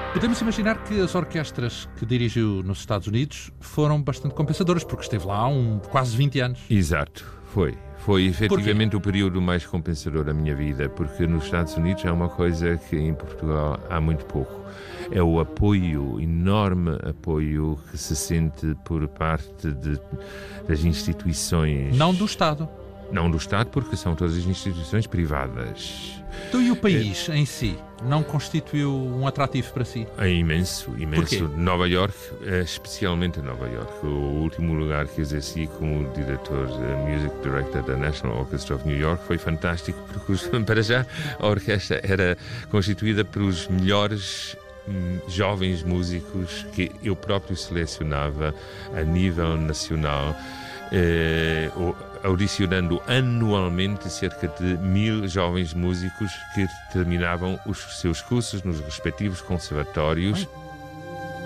Podemos imaginar que as orquestras que dirigiu nos Estados Unidos foram bastante compensadoras, porque esteve lá há quase 20 anos. Exato, foi efetivamente o período mais compensador da minha vida, porque nos Estados Unidos é uma coisa que em Portugal há muito pouco. É o apoio, enorme apoio que se sente por parte das instituições. Não do Estado. Não do Estado, porque são todas as instituições privadas. Então, e o país em si não constituiu um atrativo para si? É imenso. Porquê? Nova York, especialmente Nova York. O último lugar que exerci como diretor, Music Director da National Orchestra of New York, foi fantástico, porque para já a orquestra era constituída pelos melhores jovens músicos que eu próprio selecionava a nível nacional, audicionando anualmente cerca de 1000 jovens músicos que terminavam os seus cursos nos respectivos conservatórios